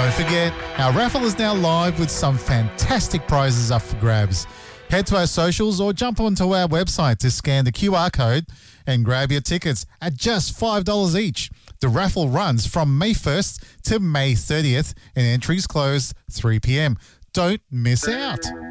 Don't forget, our raffle is now live with some fantastic prizes up for grabs. Head to our socials or jump onto our website to scan the QR code and grab your tickets at just $5 each. The raffle runs from May 1st to May 30th and entries close 3 p.m. Don't miss out.